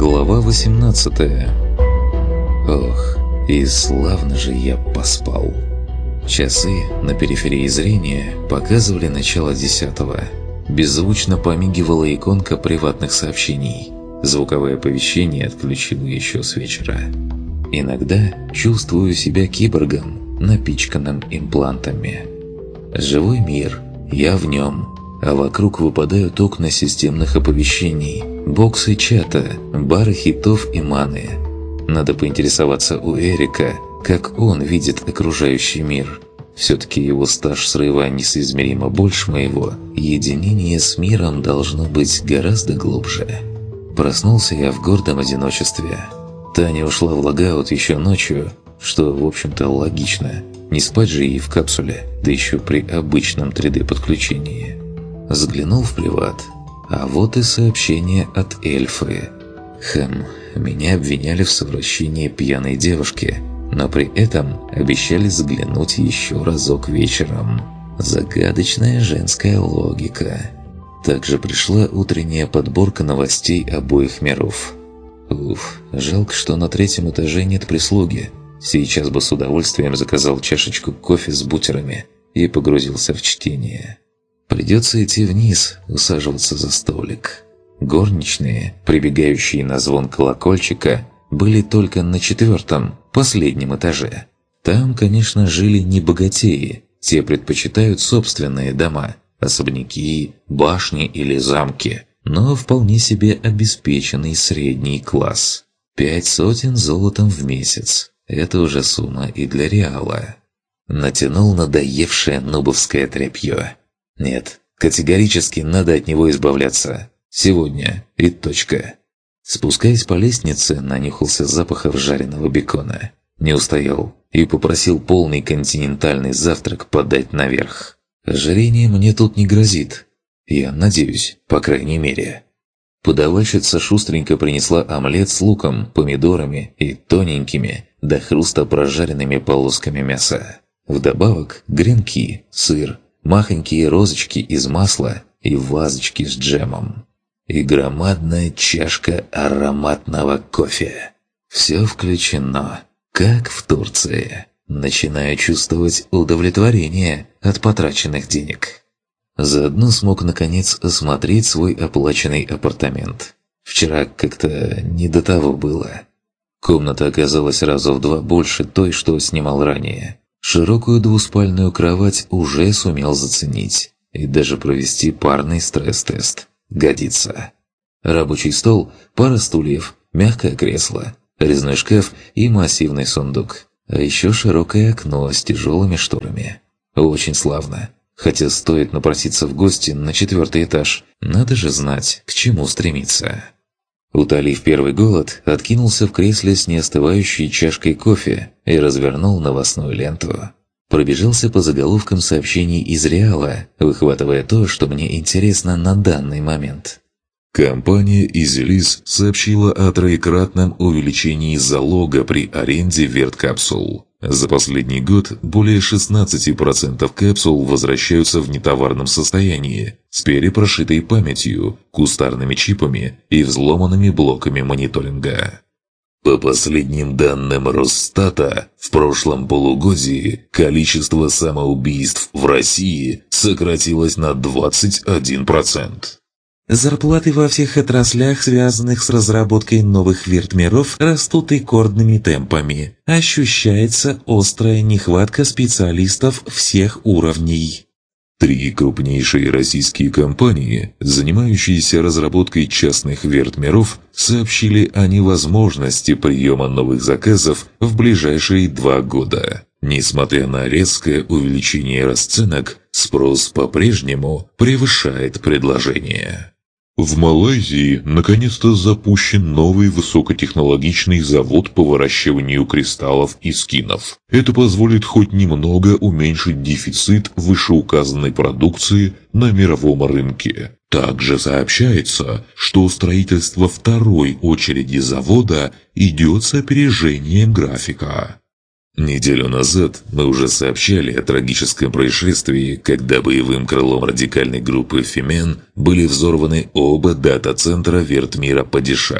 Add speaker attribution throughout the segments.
Speaker 1: Глава 18. Ох, и славно же я поспал. Часы на периферии зрения показывали начало 10-го. Беззвучно помигивала иконка приватных сообщений. Звуковое оповещение отключило еще с вечера. Иногда чувствую себя киборгом, напичканным имплантами. Живой мир, я в нем, а вокруг выпадают окна системных оповещений, боксы чата, бары хитов и маны. Надо поинтересоваться у Эрика, как он видит окружающий мир. Все-таки его стаж срыва несоизмеримо больше моего, единение с миром должно быть гораздо глубже. Проснулся я в гордом одиночестве. Таня ушла в логаут еще ночью, что, в общем-то, логично. Не спать же ей в капсуле, да еще при обычном 3D-подключении. Заглянул в приват, а вот и сообщение от эльфы. Меня обвиняли в совращении пьяной девушки, но при этом обещали заглянуть еще разок вечером. Загадочная женская логика. Также пришла утренняя подборка новостей обоих миров. Жалко, что на 3-м этаже нет прислуги. Сейчас бы с удовольствием заказал чашечку кофе с бутерами и погрузился в чтение. Придется идти вниз, усаживаться за столик. Горничные, прибегающие на звон колокольчика, были только на 4-м, последнем этаже. Там, конечно, жили не богатеи, те предпочитают собственные дома, особняки, башни или замки, но вполне себе обеспеченный средний класс. 5 сотен золотом в месяц – это уже сумма и для реала. Натянул надоевшее нубовское тряпье. Нет, категорически надо от него избавляться. Сегодня и точка. Спускаясь по лестнице, нанюхался запахов жареного бекона. Не устоял и попросил полный континентальный завтрак подать наверх. Ожирение мне тут не грозит. Я надеюсь, по крайней мере. Подавальщица шустренько принесла омлет с луком, помидорами и тоненькими, до хруста прожаренными полосками мяса. Вдобавок гренки, сыр, махонькие розочки из масла и вазочки с джемом. И громадная чашка ароматного кофе. Все включено, как в Турции. Начинаю чувствовать удовлетворение от потраченных денег. Заодно смог наконец осмотреть свой оплаченный апартамент. Вчера как-то не до того было. Комната оказалась раза в 2 больше той, что снимал ранее. Широкую двуспальную кровать уже сумел заценить и даже провести парный стресс-тест. Годится. Рабочий стол, пара стульев, мягкое кресло, резной шкаф и массивный сундук. А еще широкое окно с тяжелыми шторами. Очень славно. Хотя стоит напроситься в гости на 4-й этаж, надо же знать, к чему стремиться. Утолив первый голод, откинулся в кресле с неостывающей чашкой кофе и развернул новостную ленту. Пробежался по заголовкам сообщений из Реала, выхватывая то, что мне интересно на данный момент.
Speaker 2: Компания «Изилис» сообщила о 3-кратном увеличении залога при аренде верткапсул. За последний год более 16% капсул возвращаются в нетоварном состоянии, с перепрошитой памятью, кустарными чипами и взломанными блоками мониторинга. По последним данным Росстата, в прошлом полугодии количество самоубийств в России сократилось на 21%.
Speaker 3: Зарплаты во всех отраслях, связанных с разработкой новых вертмиров, растут рекордными темпами. Ощущается острая нехватка специалистов всех уровней.
Speaker 2: 3 крупнейшие российские компании, занимающиеся разработкой частных вертмиров, сообщили о невозможности приема новых заказов в ближайшие 2 года. Несмотря на резкое увеличение расценок, спрос по-прежнему превышает предложение. В Малайзии наконец-то запущен новый высокотехнологичный завод по выращиванию кристаллов и скинов. Это позволит хоть немного уменьшить дефицит вышеуказанной продукции на мировом рынке. Также сообщается, что строительство 2-й очереди завода идет с опережением графика.
Speaker 1: Неделю назад мы уже сообщали о трагическом происшествии, когда боевым крылом радикальной группы «Фемен» были взорваны оба дата-центра Вертмира Падишах.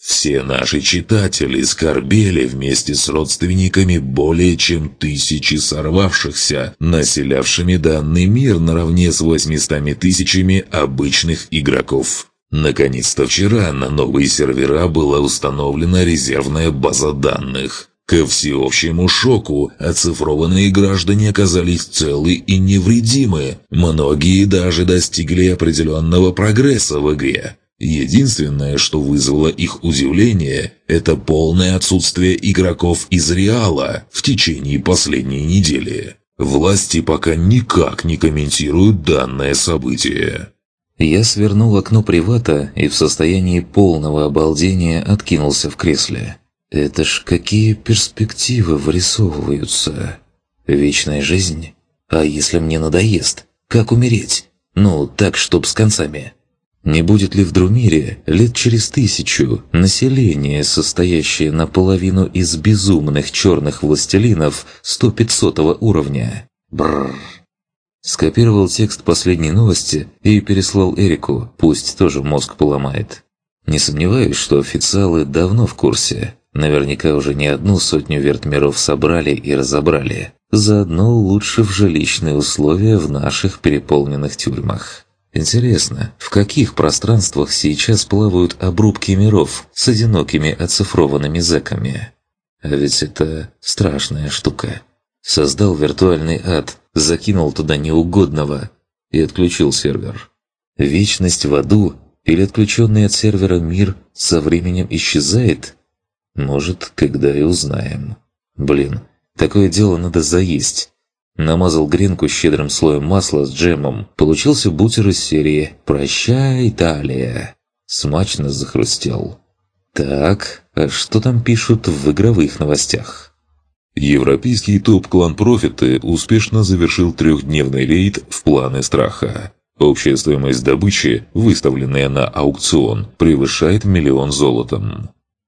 Speaker 2: Все наши читатели скорбели вместе с родственниками более чем 1000 сорвавшихся, населявшими данный мир наравне с 800 тысячами обычных игроков. Наконец-то вчера на новые сервера была установлена резервная база данных. Ко всеобщему шоку оцифрованные граждане оказались целы и невредимы. Многие даже достигли определенного прогресса в игре. Единственное, что вызвало их удивление, это полное отсутствие игроков из Реала в течение последней недели. Власти пока никак не комментируют данное событие.
Speaker 1: Я свернул окно привата и в состоянии полного обалдения откинулся в кресле. Это ж какие перспективы вырисовываются. Вечная жизнь? А если мне надоест? Как умереть? Ну, так, чтоб с концами. Не будет ли в Друмире лет через 1000 население, состоящее наполовину из безумных черных властелинов 100-500 уровня? Бррр. Скопировал текст последней новости и переслал Эрику, пусть тоже мозг поломает. Не сомневаюсь, что официалы давно в курсе. Наверняка уже не 100 вертмиров собрали и разобрали. Заодно улучшив жилищные условия в наших переполненных тюрьмах. Интересно, в каких пространствах сейчас плавают обрубки миров с одинокими оцифрованными зэками? А ведь это страшная штука. Создал виртуальный ад, закинул туда неугодного и отключил сервер. Вечность в аду или отключенный от сервера мир со временем исчезает? Может, когда и узнаем. Блин, такое дело надо заесть. Намазал гренку щедрым слоем масла с джемом. Получился бутер из серии «Прощай, Италия». Смачно захрустел. Так, а что там пишут в игровых новостях?
Speaker 2: Европейский топ-клан Профиты успешно завершил 3-дневный рейд в планы страха. Общая стоимость добычи, выставленная на аукцион, превышает 1 000 000 золотом.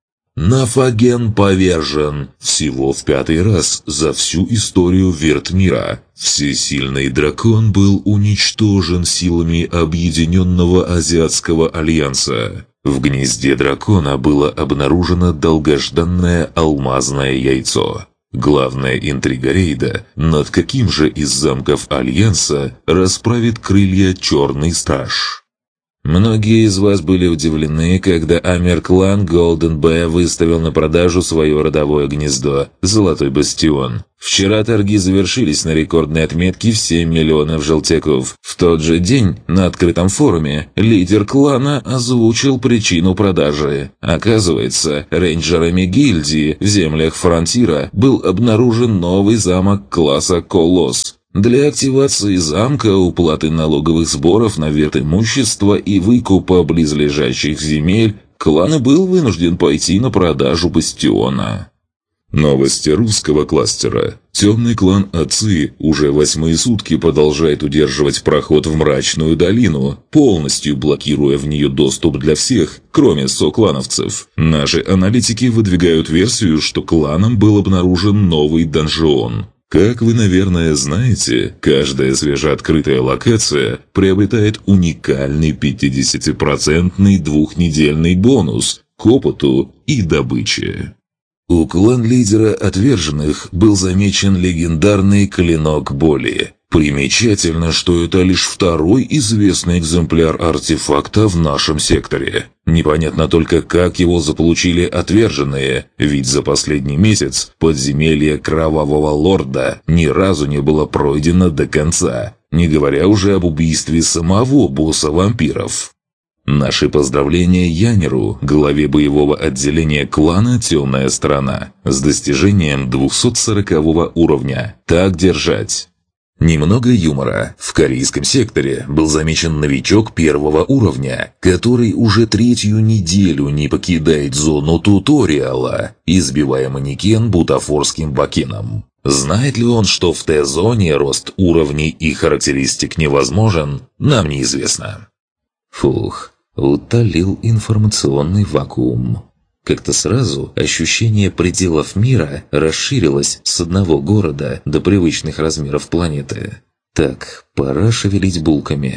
Speaker 2: Нафаген повержен всего в 5-й раз за всю историю Вертмира. Всесильный дракон был уничтожен силами Объединенного Азиатского Альянса. В гнезде дракона было обнаружено долгожданное алмазное яйцо. Главная интрига рейда, над каким же из замков Альянса расправит крылья Черный Страж. Многие из вас были удивлены, когда Амир-клан Голден Б выставил на продажу свое родовое гнездо – Золотой Бастион. Вчера торги завершились на рекордной отметке в 7 миллионов желтяков. В тот же день на открытом форуме лидер клана озвучил причину продажи. Оказывается, рейнджерами гильдии в землях Фронтира был обнаружен новый замок класса Колосс. Для активации замка, уплаты налоговых сборов на ветимущество и выкупа близлежащих земель, клан был вынужден пойти на продажу бастиона. Новости русского кластера. Темный клан Отцы уже 8-е сутки продолжает удерживать проход в Мрачную долину, полностью блокируя в нее доступ для всех, кроме соклановцев. Наши аналитики выдвигают версию, что кланом был обнаружен новый донжон. Как вы, наверное, знаете, каждая свежеоткрытая локация приобретает уникальный 50% двухнедельный бонус к опыту и добыче. У клан-лидера отверженных был замечен легендарный клинок боли. Примечательно, что это лишь 2-й известный экземпляр артефакта в нашем секторе. Непонятно только, как его заполучили отверженные, ведь за последний месяц подземелье Кровавого Лорда ни разу не было пройдено до конца, не говоря уже об убийстве самого босса вампиров. Наши поздравления Янеру, главе боевого отделения клана «Темная сторона», с достижением 240 уровня. Так держать. Немного юмора. В корейском секторе был замечен новичок 1-го уровня, который уже 3-ю неделю не покидает зону туториала, избивая манекен бутафорским бакеном. Знает ли он, что в Т-зоне рост уровней и характеристик невозможен, нам неизвестно.
Speaker 1: Фух, утолил информационный вакуум. Как-то сразу ощущение пределов мира расширилось с одного города до привычных размеров планеты. Так, пора шевелить булками.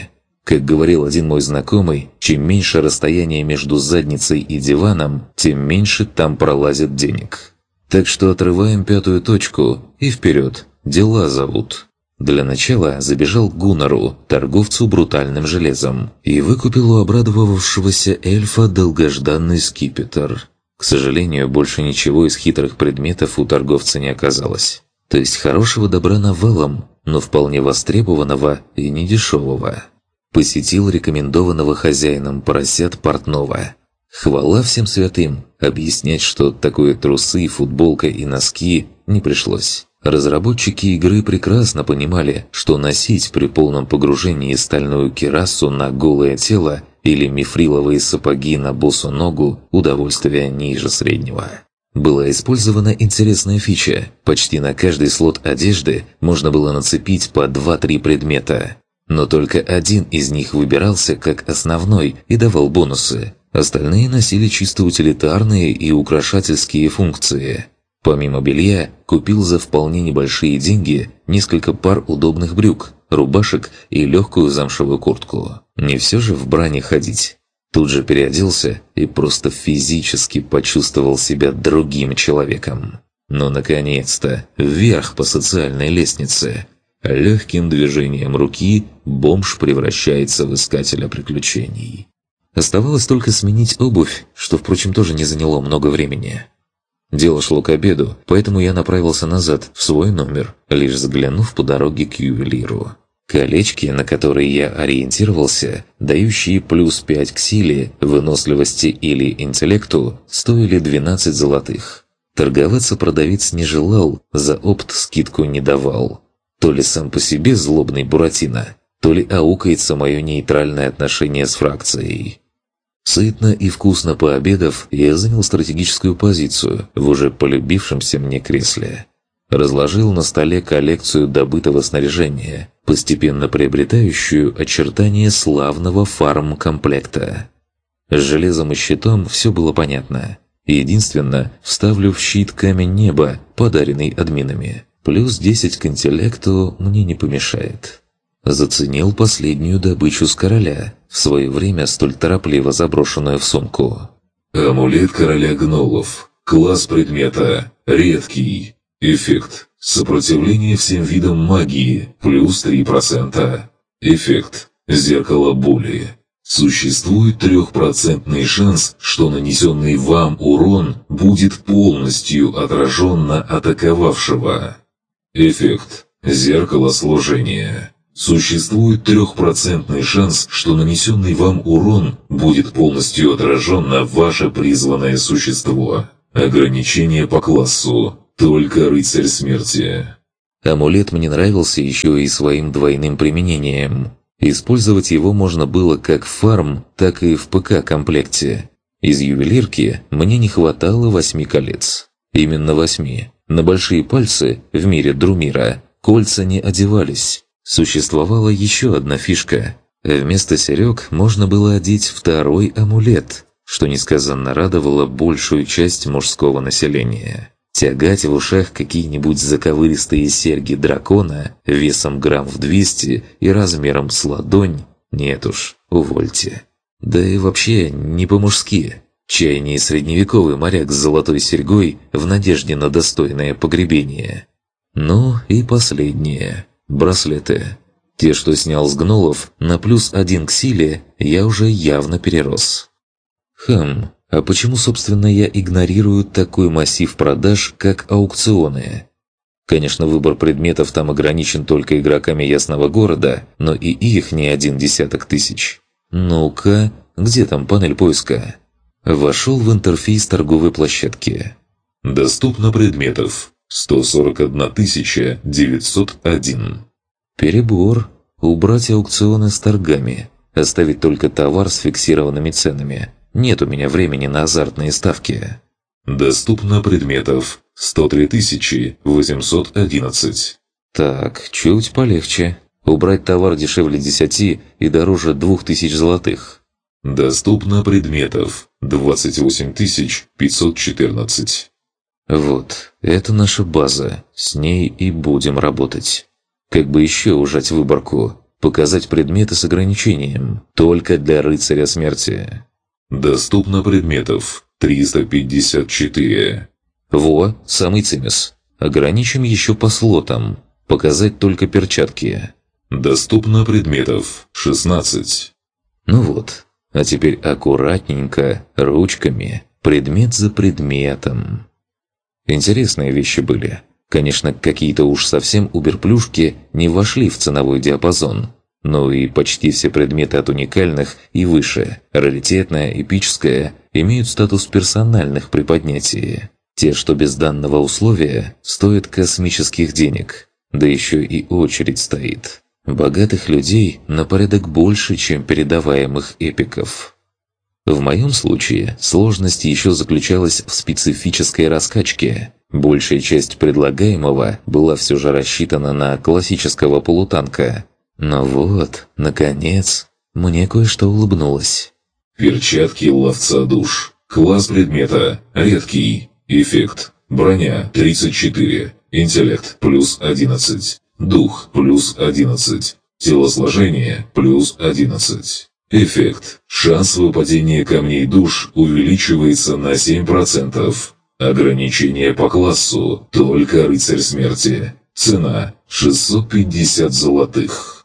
Speaker 1: Как говорил один мой знакомый, чем меньше расстояние между задницей и диваном, тем меньше там пролазит денег. Так что отрываем пятую точку и вперед, дела зовут. Для начала забежал к Гуннару, торговцу брутальным железом, и выкупил у обрадовавшегося эльфа долгожданный скипетр. К сожалению, больше ничего из хитрых предметов у торговца не оказалось. То есть хорошего добра навалом, но вполне востребованного и недешевого. Посетил рекомендованного хозяином поросят портного. Хвала всем святым, объяснять, что такое трусы, футболка и носки, не пришлось. Разработчики игры прекрасно понимали, что носить при полном погружении стальную кирасу на голое тело или мифриловые сапоги на босу ногу – удовольствие ниже среднего. Была использована интересная фича. Почти на каждый слот одежды можно было нацепить по 2-3 предмета. Но только один из них выбирался как основной и давал бонусы. Остальные носили чисто утилитарные и украшательские функции. Помимо белья, купил за вполне небольшие деньги несколько пар удобных брюк, рубашек и легкую замшевую куртку. Не все же в брани ходить. Тут же переоделся и просто физически почувствовал себя другим человеком. Но наконец-то вверх по социальной лестнице. Легким движением руки бомж превращается в искателя приключений. Оставалось только сменить обувь, что, впрочем, тоже не заняло много времени. Дело шло к обеду, поэтому я направился назад, в свой номер, лишь заглянув по дороге к ювелиру. Колечки, на которые я ориентировался, дающие плюс 5 к силе, выносливости или интеллекту, стоили 12 золотых. Торговаться продавец не желал, за опт скидку не давал. То ли сам по себе злобный Буратино, то ли аукается мое нейтральное отношение с фракцией. Сытно и вкусно пообедав, я занял стратегическую позицию в уже полюбившемся мне кресле. Разложил на столе коллекцию добытого снаряжения, постепенно приобретающую очертания славного фарм-комплекта. С железом и щитом все было понятно. Единственно, вставлю в щит камень неба, подаренный админами. Плюс 10 к интеллекту мне не помешает. Заценил последнюю добычу с короля, в свое время столь торопливо заброшенную в сумку.
Speaker 2: Амулет короля гнолов. Класс предмета. Редкий. Эффект. Сопротивление всем видам магии. Плюс 3%. Эффект. Зеркало боли. Существует 3% шанс, что нанесенный вам урон будет полностью отражен на атаковавшего. Эффект. Зеркало сложения. Существует 3% шанс, что нанесенный вам урон будет полностью отражен на ваше призванное существо. Ограничение по классу. Только рыцарь смерти.
Speaker 1: Амулет мне нравился еще и своим двойным применением. Использовать его можно было как в фарм, так и в ПК-комплекте. Из ювелирки мне не хватало 8 колец. Именно 8. На большие пальцы, в мире Друмира, кольца не одевались. Существовала еще одна фишка. Вместо серег можно было одеть второй амулет, что несказанно радовало большую часть мужского населения. Тягать в ушах какие-нибудь заковыристые серьги дракона весом грамм в 200 и размером с ладонь – нет уж, увольте. Да и вообще не по-мужски. Чай не средневековый моряк с золотой серьгой в надежде на достойное погребение. Ну и последнее. Браслеты. Те, что снял с гнолов, на плюс 1 к силе, я уже явно перерос. А почему, собственно, я игнорирую такой массив продаж, как аукционы? Конечно, выбор предметов там ограничен только игроками Ясного Города, но и их не 1 десяток тысяч. Ну-ка, где там панель поиска? Вошел в интерфейс торговой площадки.
Speaker 2: Доступно предметов 141 901.
Speaker 1: Перебор. Убрать аукционы с торгами. Оставить только товар с фиксированными ценами. Нет у меня времени на азартные ставки.
Speaker 2: Доступно предметов 103 811.
Speaker 1: Так, чуть полегче. Убрать товар дешевле 10 и дороже 2000 золотых.
Speaker 2: Доступно предметов 28 514.
Speaker 1: Вот, это наша база. С ней и будем работать. Как бы еще ужать выборку. Показать предметы с ограничением. Только для рыцаря смерти.
Speaker 2: Доступно предметов 354.
Speaker 1: Во, самый цимес. Ограничим еще по слотам. Показать только перчатки.
Speaker 2: Доступно предметов 16.
Speaker 1: Ну вот. А теперь аккуратненько, ручками, предмет за предметом. Интересные вещи были. Конечно, какие-то уж совсем уберплюшки не вошли в ценовой диапазон. Но и почти все предметы от уникальных и выше, раритетное, эпическое, имеют статус персональных при поднятии. Те, что без данного условия, стоят космических денег. Да еще и очередь стоит. Богатых людей на порядок больше, чем передаваемых эпиков. В моем случае сложность еще заключалась в специфической раскачке. Большая часть предлагаемого была все же рассчитана на классического полутанка. Но вот, наконец, мне кое-что улыбнулось.
Speaker 2: Перчатки ловца душ. Класс предмета редкий. Эффект. Броня 34. Интеллект плюс 11. Дух плюс 11. Телосложение плюс 11. Эффект. Шанс выпадения камней душ увеличивается на 7%. Ограничение по классу. Только рыцарь смерти. Цена 650 золотых.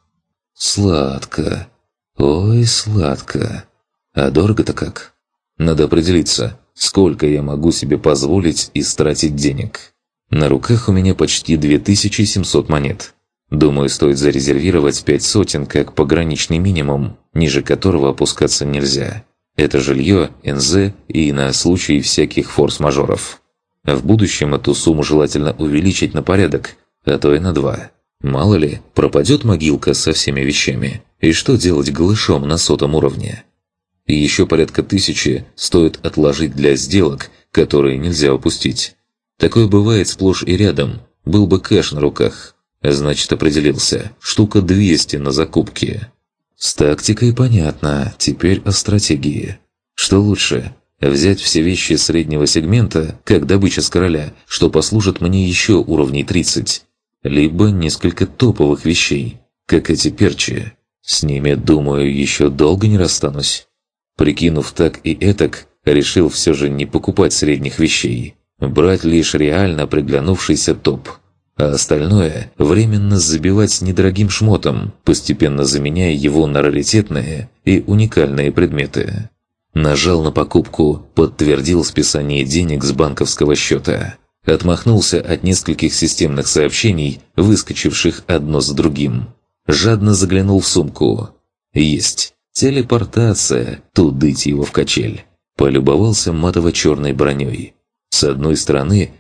Speaker 1: Сладко. Ой, сладко. А дорого-то как? Надо определиться, сколько я могу себе позволить истратить денег. На руках у меня почти 2700 монет. Думаю, стоит зарезервировать 5 сотен как пограничный минимум, ниже которого опускаться нельзя. Это жилье, НЗ и на случай всяких форс-мажоров. В будущем эту сумму желательно увеличить на порядок, а то и на 2. Мало ли, пропадет могилка со всеми вещами, и что делать голышом на 100-м уровне? И еще порядка 1000 стоит отложить для сделок, которые нельзя упустить. Такое бывает сплошь и рядом, был бы кэш на руках. Значит, определился, штука 200 на закупки. С тактикой понятно, теперь о стратегии. Что лучше, взять все вещи среднего сегмента, как добыча с короля, что послужит мне еще уровней 30, либо несколько топовых вещей, как эти перчи. С ними, думаю, еще долго не расстанусь. Прикинув так и этак, решил все же не покупать средних вещей, брать лишь реально приглянувшийся топ, а остальное временно забивать недорогим шмотом, постепенно заменяя его на раритетные и уникальные предметы. Нажал на покупку, подтвердил списание денег с банковского счета. Отмахнулся от нескольких системных сообщений, выскочивших одно за другим. Жадно заглянул в сумку. Есть. Телепортация. Тудыть его в качель. Полюбовался матово-черной броней. С одной стороны,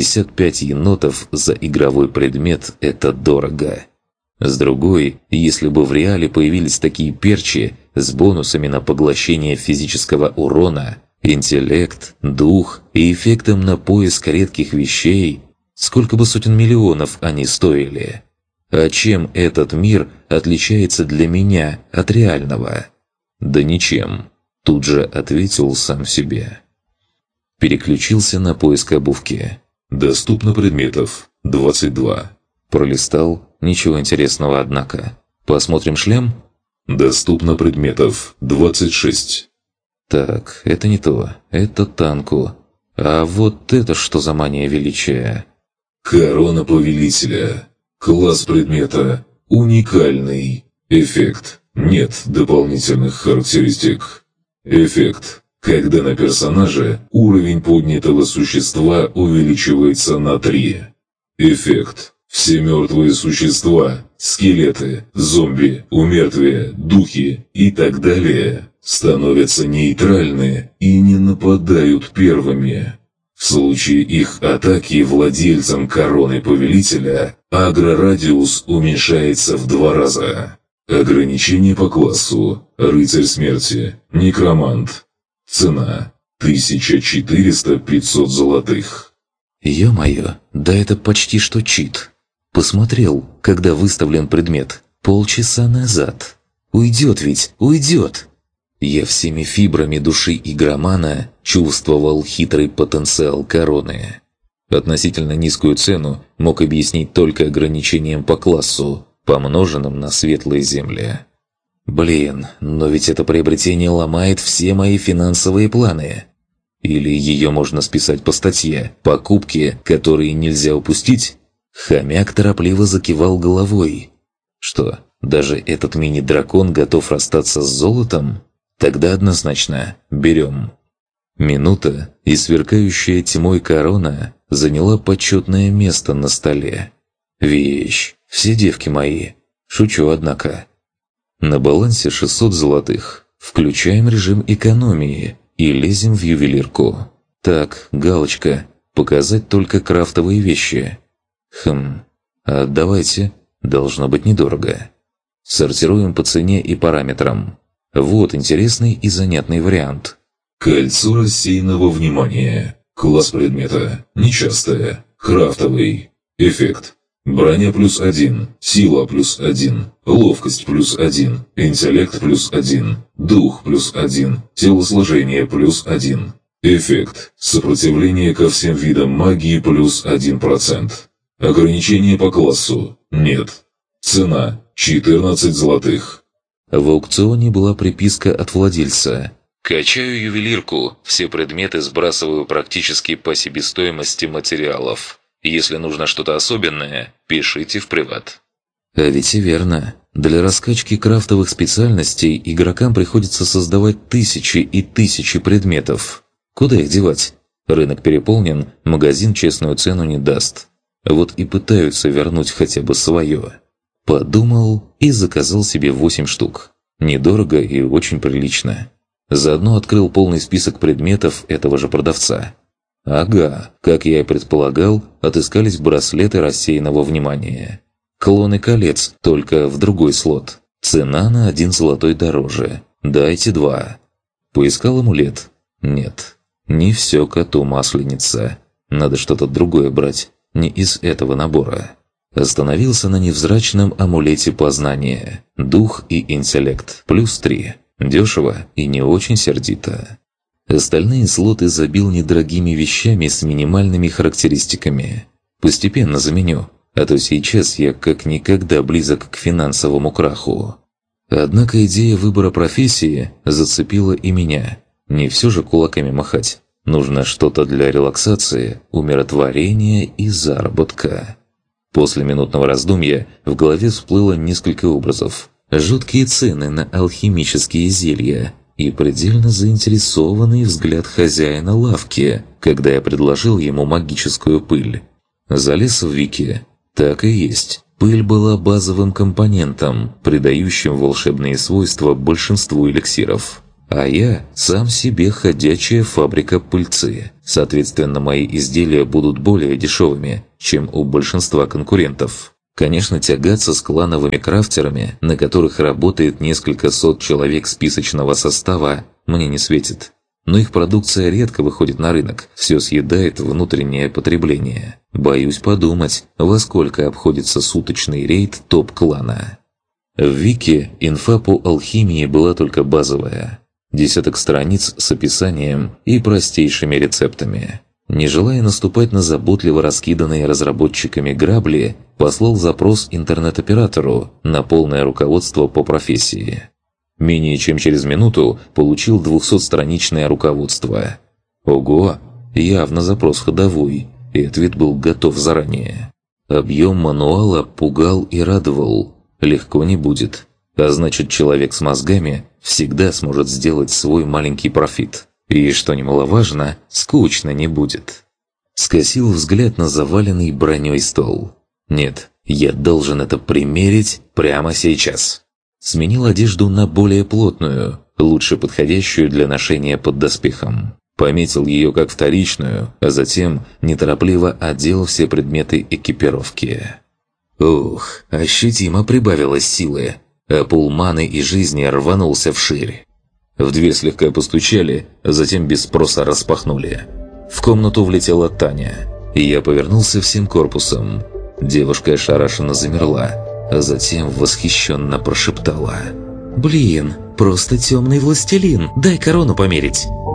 Speaker 1: 65 енотов за игровой предмет – это дорого. С другой, если бы в реале появились такие перчи с бонусами на поглощение физического урона, интеллект, дух и эффектом на поиск редких вещей, сколько бы сотен миллионов они стоили. А чем этот мир отличается для меня от реального? Да ничем. Тут же ответил сам себе. Переключился на поиск обувки.
Speaker 2: Доступно предметов 22.
Speaker 1: Пролистал. Ничего интересного, однако. Посмотрим шлем?
Speaker 2: Доступно предметов 26.
Speaker 1: Так, это не то. Это танку. А вот это что за мания величия?
Speaker 2: Корона повелителя. Класс предмета уникальный. Эффект. Нет дополнительных характеристик. Эффект. Когда на персонаже уровень поднятого существа увеличивается на 3. Эффект. Все мертвые существа, скелеты, зомби, умертвия, духи и так далее становятся нейтральны и не нападают первыми. В случае их атаки владельцам короны повелителя агрорадиус уменьшается в 2 раза. Ограничение по классу. Рыцарь смерти. Некромант. Цена 1400-500 золотых.
Speaker 1: Ё-моё, да это почти что чит. Посмотрел, когда выставлен предмет. Полчаса назад. Уйдет ведь, уйдет. Я всеми фибрами души игромана чувствовал хитрый потенциал короны. Относительно низкую цену мог объяснить только ограничением по классу. помноженном на светлые земли. Блин, но ведь это приобретение ломает все мои финансовые планы. Или ее можно списать по статье «Покупки, которые нельзя упустить»? Хомяк торопливо закивал головой. Что, даже этот мини-дракон готов расстаться с золотом? Тогда однозначно берем. Минута, и сверкающая тьмой корона заняла почетное место на столе. Вещь, все девки мои. Шучу, однако. На балансе 600 золотых. Включаем режим экономии и лезем в ювелирку. Так, галочка. Показать только крафтовые вещи. А давайте. Должно быть недорого. Сортируем по цене и параметрам. Вот интересный и занятный вариант.
Speaker 2: Кольцо рассеянного внимания. Класс предмета. Нечастое. Крафтовый. Эффект. Броня +1, сила +1, ловкость +1, интеллект +1, дух +1, телосложение +1. Эффект. Сопротивление ко всем видам магии +1%. Ограничение по классу. Нет. Цена 14 золотых.
Speaker 1: В аукционе была приписка от владельца. «Качаю ювелирку. Все предметы сбрасываю практически по себестоимости материалов. Если нужно что-то особенное, пишите в приват». А ведь и верно. Для раскачки крафтовых специальностей игрокам приходится создавать тысячи и тысячи предметов. Куда их девать? Рынок переполнен, магазин честную цену не даст. Вот и пытаются вернуть хотя бы свое. Подумал и заказал себе 8 штук. Недорого и очень прилично. Заодно открыл полный список предметов этого же продавца. Ага, как я и предполагал, отыскались браслеты рассеянного внимания. Клоны колец, только в другой слот. Цена на 1 золотой дороже. Дайте 2. Поискал амулет. Нет, не все коту масленица. Надо что-то другое брать, не из этого набора. Остановился на невзрачном амулете познания. Дух и интеллект. +3. Дешево и не очень сердито. Остальные слоты забил недорогими вещами с минимальными характеристиками. Постепенно заменю, а то сейчас я как никогда близок к финансовому краху. Однако идея выбора профессии зацепила и меня. Не все же кулаками махать. Нужно что-то для релаксации, умиротворения и заработка. После минутного раздумья в голове всплыло несколько образов. Жуткие цены на алхимические зелья и предельно заинтересованный взгляд хозяина лавки, когда я предложил ему магическую пыль. Залез в вики. Так и есть. Пыль была базовым компонентом, придающим волшебные свойства большинству эликсиров. А я сам себе ходячая фабрика пыльцы. Соответственно, мои изделия будут более дешевыми, чем у большинства конкурентов. Конечно, тягаться с клановыми крафтерами, на которых работает несколько сот человек списочного состава, мне не светит. Но их продукция редко выходит на рынок, все съедает внутреннее потребление. Боюсь подумать, во сколько обходится суточный рейд топ-клана. В Вики инфа по алхимии была только базовая. 10 страниц с описанием и простейшими рецептами. Не желая наступать на заботливо раскиданные разработчиками грабли, послал запрос интернет-оператору на полное руководство по профессии. Менее чем через минуту получил 200-страничное руководство. Ого, явно запрос ходовой, и ответ был готов заранее. Объем мануала пугал и радовал. Легко не будет. А значит, человек с мозгами всегда сможет сделать свой маленький профит. И, что немаловажно, скучно не будет. Скосил взгляд на заваленный броней стол. Нет, я должен это примерить прямо сейчас. Сменил одежду на более плотную, лучше подходящую для ношения под доспехом. Пометил ее как вторичную, а затем неторопливо одел все предметы экипировки. Ух, ощутимо прибавилось силы, а пул маны и жизни рванулся вширь. В дверь слегка постучали, а затем без спроса распахнули. В комнату влетела Таня, и я повернулся всем корпусом. Девушка ошарашенно замерла, а затем восхищенно прошептала: «Блин, просто темный властелин, дай корону померить!»